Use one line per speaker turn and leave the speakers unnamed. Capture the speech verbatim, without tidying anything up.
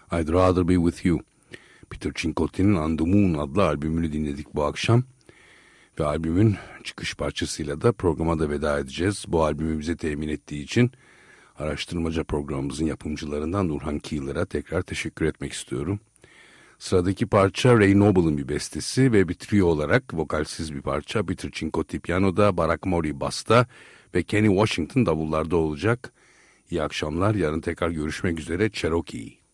I'd Rather Be With You. Peter Cincotti'nin On The Moon adlı albümünü dinledik bu akşam. Ve albümün çıkış parçasıyla da programa da veda edeceğiz. Bu albümü bize temin ettiği için araştırmaca programımızın yapımcılarından Nurhan Keeler'a tekrar teşekkür etmek istiyorum. Sıradaki parça Ray Noble'ın bir bestesi ve bir trio olarak vokalsiz bir parça. Peter Cincotti piyanoda, Barak Mori basta ve Kenny Washington davullarda olacak. İyi akşamlar, yarın tekrar görüşmek üzere. Cherokee.